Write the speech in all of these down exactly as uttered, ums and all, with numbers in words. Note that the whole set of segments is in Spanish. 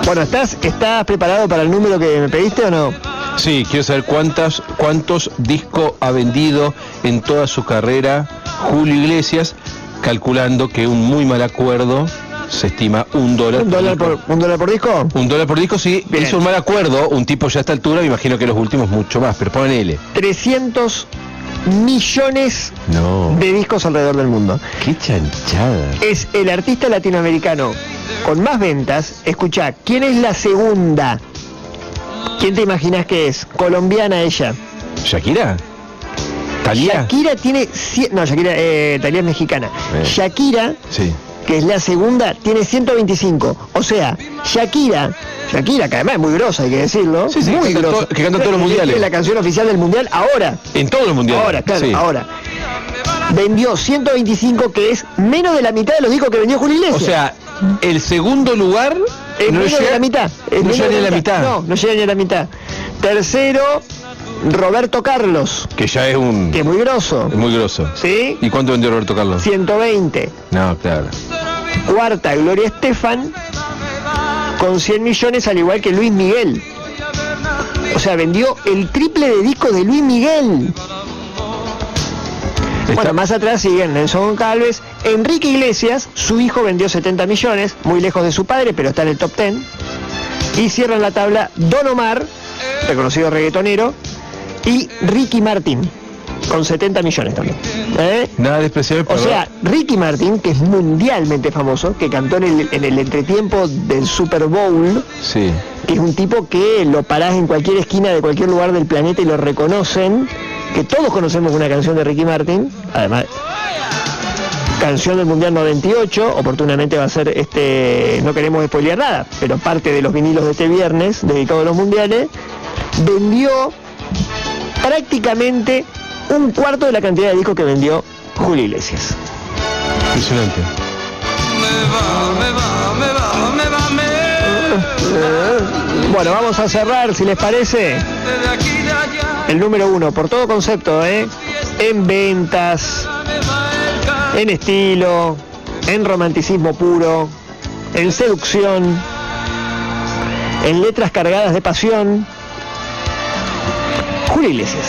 Bueno, ¿estás, ¿estás preparado para el número que me pediste o no? Sí, quiero saber cuántas, cuántos discos ha vendido en toda su carrera Julio Iglesias, calculando que un muy mal acuerdo se estima un dólar. ¿Un dólar por, ¿un dólar por disco? Un dólar por disco, sí. Bien. Hizo un mal acuerdo, un tipo ya a esta altura, me imagino que los últimos mucho más, pero ponele. trescientos millones no. de discos alrededor del mundo. ¡Qué chanchada! Es el artista latinoamericano con más ventas. Escuchá, ¿quién es la segunda? ¿Quién te imaginas que es? Colombiana ella. ¿Shakira? ¿Talía? Shakira tiene... No, Shakira, eh, Talía es mexicana. Eh. Shakira, sí. que es la segunda, tiene ciento veinticinco. O sea, Shakira... Shakira, que además es muy grosa, hay que decirlo. Sí, sí, muy que grosa. Que canta todos los mundiales. Es la canción oficial del mundial ahora. En todos los mundiales. Ahora, claro, sí. ahora. Vendió ciento veinticinco, que es menos de la mitad de los discos que vendió Julio Iglesias. O sea, el segundo lugar es no menos llega, de la mitad. Es no llega ni a la mitad. No, no llega ni a la mitad. Tercero, Roberto Carlos. Que ya es un... Que es muy grosso. Es muy grosso. ¿Sí? ¿Y cuánto vendió Roberto Carlos? ciento veinte. No, claro. Cuarta, Gloria Estefan, con cien millones, al igual que Luis Miguel. O sea, vendió el triple de discos de Luis Miguel. Está... Bueno, más atrás siguen Nelson González. Enrique Iglesias, su hijo, vendió setenta millones, muy lejos de su padre, pero está en el top diez. Y cierran la tabla Don Omar, reconocido reggaetonero, y Ricky Martin, con setenta millones también. ¿Eh? Nada despreciable. O sea, Ricky Martin, que es mundialmente famoso, que cantó en el, en el entretiempo del Super Bowl, sí. Que es un tipo que lo parás en cualquier esquina de cualquier lugar del planeta y lo reconocen, que todos conocemos una canción de Ricky Martin, además... Canción del Mundial noventa y ocho, oportunamente va a ser este, no queremos spoilear nada, pero parte de los vinilos de este viernes, dedicado a los mundiales, vendió prácticamente un cuarto de la cantidad de discos que vendió Julio Iglesias. Impresionante. Me va, me va, me va, me va, me... Bueno, vamos a cerrar, si les parece. El número uno, por todo concepto, ¿eh? En ventas, en estilo, en romanticismo puro, en seducción, en letras cargadas de pasión. Julio Iglesias.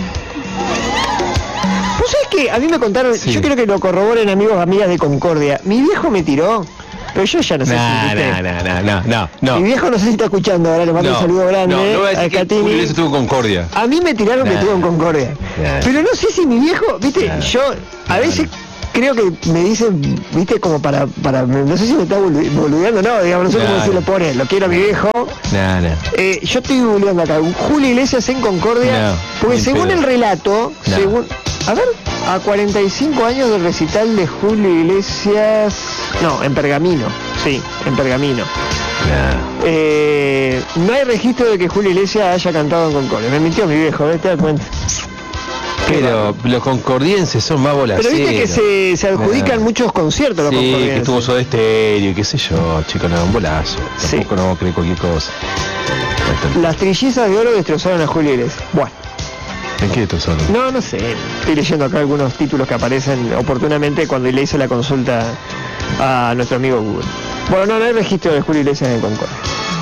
¿Vos sabés que a mí me contaron, sí. Yo quiero que lo corroboren amigos, amigas de Concordia, mi viejo me tiró, pero yo ya no sé nah, si... No, no, no, no, no, no. Mi viejo no sé si está escuchando, ahora le mando no, un saludo grande no, no voy a decir a que Catini. Julio Iglesias estuvo en Concordia. A mí me tiraron nah. que estuvo en Concordia. Nah. Pero no sé si mi viejo, viste, nah. yo a veces... Nah. Creo que me dicen, viste, como para, para, no sé si me está boludeando, no, digamos, no sé cómo decirlo por él, lo quiero a mi viejo. No, no. Eh, yo estoy boludeando acá, Julio Iglesias en Concordia, no, porque según pedo. el relato, no. según, a ver, a cuarenta y cinco años del recital de Julio Iglesias, no, en Pergamino, sí, en Pergamino. No. Eh, no hay registro de que Julio Iglesias haya cantado en Concordia, me mintió mi viejo, ¿ves? ¿Te das cuenta? Pero los concordienses son más bolaceros. Pero viste que se, se adjudican nah. muchos conciertos los sí, concordienses. Que estuvo Soda Stereo, qué sé yo, chicos, no, un bolazo. Sí. Tampoco no creo cualquier cosa. Las trillizas de oro destrozaron a Julio Iglesias. Bueno. ¿En qué destrozaron? No, no sé. Estoy leyendo acá algunos títulos que aparecen oportunamente cuando le hice la consulta a nuestro amigo Google. Bueno, no, no hay registro de Julio Iglesias en Concordia.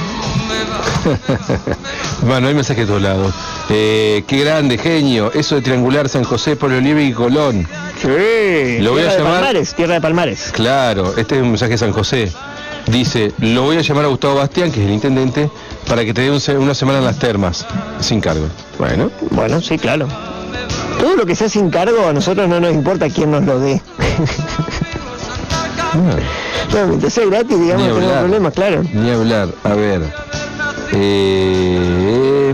Bueno, hay mensajes de todos lados. Eh, qué grande, genio. Eso de triangular San José, Polo Olive y Colón. Sí. Lo voy tierra a llamar. De Palmares, tierra de Palmares. Claro, este es un mensaje de San José. Dice, lo voy a llamar a Gustavo Bastián, que es el intendente, para que te dé un, una semana en las termas, sin cargo. Bueno. Bueno, sí, claro. Todo lo que sea sin cargo, a nosotros no nos importa quién nos lo dé. No, no mientras sea gratis, digamos, no tenemos problemas, claro. Ni hablar, a ver. Eh...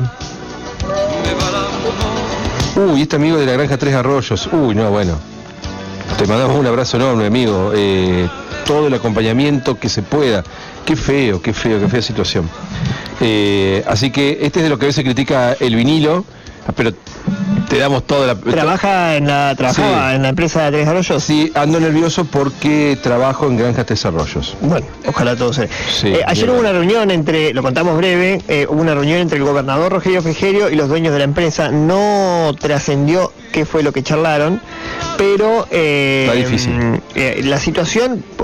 Uy, este amigo de la Granja Tres Arroyos. Uy, no, bueno. Te mandamos un abrazo enorme, amigo. Eh, todo el acompañamiento que se pueda. Qué feo, qué feo, qué fea situación. Eh, así que este es de lo que a veces critica el vinilo, pero te damos toda la... ¿Trabaja en la, trabajaba sí. en la empresa de Tres Arroyos? Sí, ando nervioso porque trabajo en Granja Tres Arroyos. Bueno, ojalá todo sea. Sí, eh, ayer hubo una reunión entre, lo contamos breve, eh, hubo una reunión entre el gobernador Rogelio Frigerio y los dueños de la empresa. No trascendió qué fue lo que charlaron, pero... Eh, Está difícil. Eh, la situación,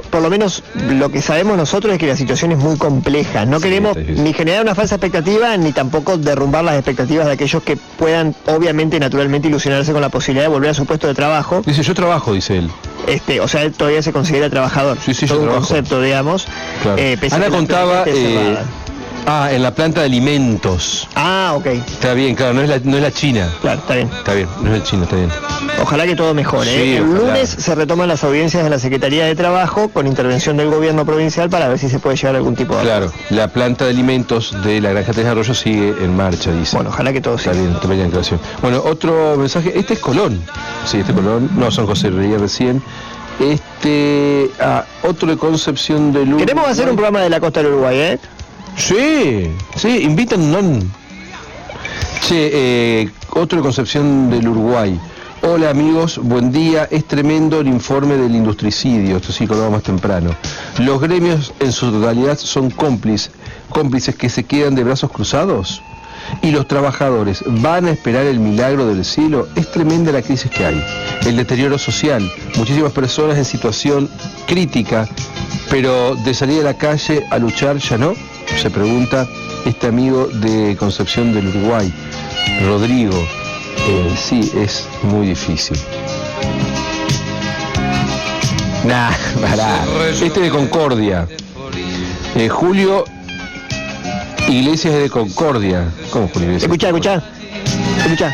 por lo menos lo que sabemos nosotros es que la situación es muy compleja. No sí, queremos ni generar una falsa expectativa, ni tampoco derrumbar las expectativas de aquellos que puedan, obviamente, naturalmente, ilusionarse con la posibilidad de volver a su puesto de trabajo. Dice, yo trabajo, dice él. Este, o sea, él todavía se considera trabajador. Sí, sí, todo yo un trabajo. Concepto, digamos. Claro. Eh, Ana contaba... Ah, en la planta de alimentos. Ah, ok. Está bien, claro, no es la, no es la China. Claro, está bien. Está bien, no es el chino, está bien. Ojalá que todo mejore. Sí, ¿eh? El ojalá. lunes se retoman las audiencias de la Secretaría de Trabajo con intervención del gobierno provincial para ver si se puede llevar algún tipo de... Claro, la planta de alimentos de la Granja Tres Arroyos sigue en marcha, dice. Bueno, ojalá que todo siga. Está bien, te en creación. Bueno, otro mensaje, este es Colón. Sí, este es Colón, no, son José, leía recién. Este, ah, otro de Concepción del Uruguay. Queremos hacer un programa de la costa del Uruguay, ¿eh? Sí, sí, invitan, no. Che, eh, otro de Concepción del Uruguay. Hola amigos, buen día. Es tremendo el informe del industricidio, esto sí que lo más temprano. Los gremios en su totalidad son cómplices, cómplices que se quedan de brazos cruzados. Y los trabajadores van a esperar el milagro del cielo. Es tremenda la crisis que hay, el deterioro social, muchísimas personas en situación crítica, pero de salir a la calle a luchar ya no. Se pregunta este amigo de Concepción del Uruguay, Rodrigo. Eh, sí, es muy difícil. Nah, pará. Este de Concordia. Eh, Julio Iglesias es de Concordia. ¿Cómo Julio Iglesias? Escuchá, escuchá. Escuchá.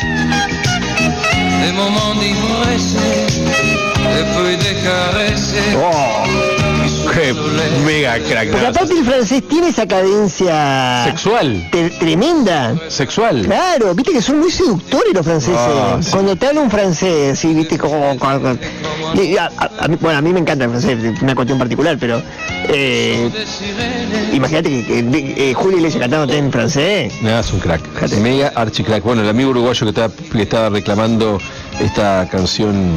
Oh, qué mega crack. Porque aparte el francés tiene esa cadencia sexual. Te, tremenda. Sexual. Claro, viste que son muy seductores los franceses. Oh, sí. Cuando te habla un francés, sí, viste como... como, y, a, a, a, bueno, a mí me encanta el francés, una cuestión particular, pero... Eh, imagínate que, que eh, Julio Iglesias cantando en francés. No, es un crack. Fíjate. Mega archi crack. Bueno, el amigo uruguayo que estaba, que estaba reclamando esta canción...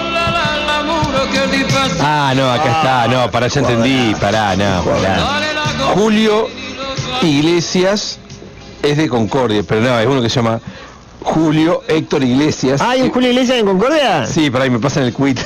Ah, no, acá está, no, pará, ya entendí, pará, no, pará. Julio Iglesias es de Concordia, pero no, es uno que se llama Julio Héctor Iglesias. ¿Ah, hay un Julio Iglesias en Concordia? Sí, pará, y me pasan el quit.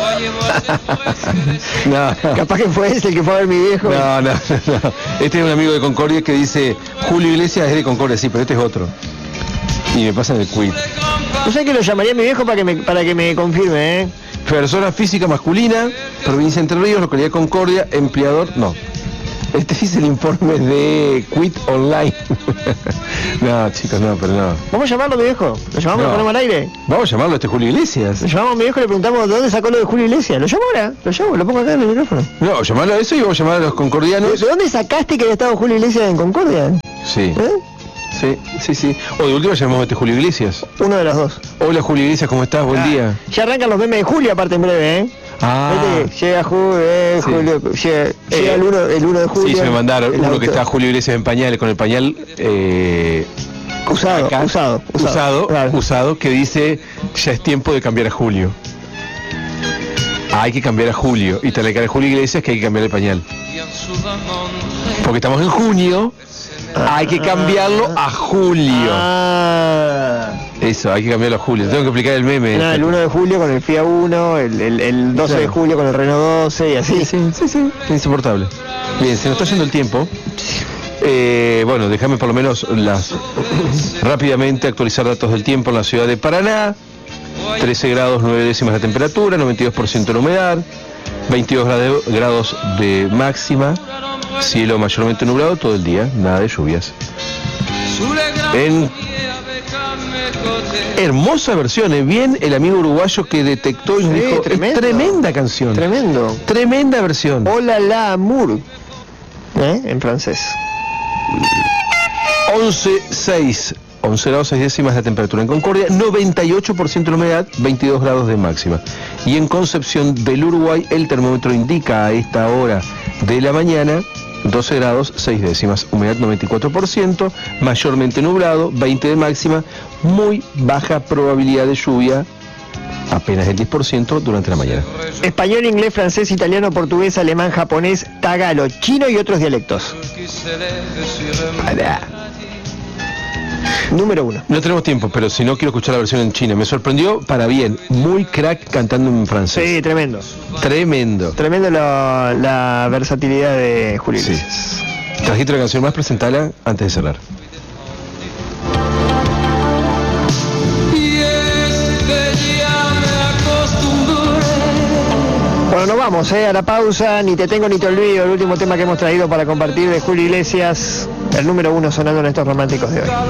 No, no. Capaz que fue ese el que fue a ver mi viejo. No, no, no. Este es un amigo de Concordia que dice Julio Iglesias es de Concordia, sí, pero este es otro. Y me pasan el quit. ¿No sé que lo llamaría a mi viejo para que me, para que me confirme, eh? Persona física masculina, provincia de Entre Ríos, localidad Concordia, empleador, no. Este dice el informe de Quit Online. No, chicos, no, pero no. ¿Vamos a llamarlo a mi viejo? ¿Lo llamamos, no. lo ponemos al aire? Vamos a llamarlo a este Julio Iglesias. Lo llamamos a mi viejo y le preguntamos de dónde sacó lo de Julio Iglesias. ¿Lo llamo ahora? Lo llamo, lo pongo acá en el micrófono. No, llamarlo a eso y vamos a llamar a los concordianos. ¿De dónde sacaste que había estado Julio Iglesias en Concordia? Sí. ¿Eh? Sí, sí, sí. O de última llamamos a este Julio Iglesias. Uno de los dos. Hola Julio Iglesias, ¿cómo estás? Buen ah, día. Ya arrancan los memes de Julio aparte en breve, ¿eh? Ah. Este, llega Julio, eh, sí. Julio llega, eh, llega el, uno, el uno de julio. Sí, se me mandaron uno auto. Que está Julio Iglesias en pañales, con el pañal eh, usado, acá, usado, usado, usado, claro. usado, que dice ya es tiempo de cambiar a Julio. Hay que cambiar a Julio. Y te le cae a Julio Iglesias que hay que cambiar el pañal. Porque estamos en junio. Ah, hay que cambiarlo a julio. Ah. Eso, hay que cambiarlo a julio. Tengo que explicar el meme. No, el uno de julio con el F I A uno, el, el, el doce claro. de julio con el Renault doce y así. Sí, sí, sí, sí. Insoportable. Bien, se nos está yendo el tiempo. Eh, bueno, déjame por lo menos las rápidamente actualizar datos del tiempo en la ciudad de Paraná. trece grados nueve décimas de temperatura, noventa y dos por ciento de humedad, veintidós grados de máxima. Cielo mayormente nublado todo el día, nada de lluvias. En hermosa versión, ¿eh? Bien el amigo uruguayo que detectó y sí, dijo, tremendo, tremenda canción. Tremendo. Tremenda versión. Hola la amour, ¿eh? En francés. once seis, once grados seis décimas de temperatura en Concordia, noventa y ocho por ciento de humedad, veintidós grados de máxima. Y en Concepción del Uruguay el termómetro indica a esta hora de la mañana doce grados seis décimas, humedad noventa y cuatro por ciento, mayormente nublado, veinte de máxima, muy baja probabilidad de lluvia, apenas el diez por ciento durante la mañana. Español, inglés, francés, italiano, portugués, alemán, japonés, tagalo, chino y otros dialectos. Número uno. No tenemos tiempo, pero si no quiero escuchar la versión en chino. Me sorprendió para bien. Muy crack cantando en francés. Sí, tremendo. Tremendo. Tremendo la, la versatilidad de Julio Iglesias. Sí. Trajiste la canción más, presentala antes de cerrar. Bueno, nos vamos eh, a la pausa. Ni te tengo ni te olvido. El último tema que hemos traído para compartir de Julio Iglesias. El número uno sonando en estos románticos de hoy.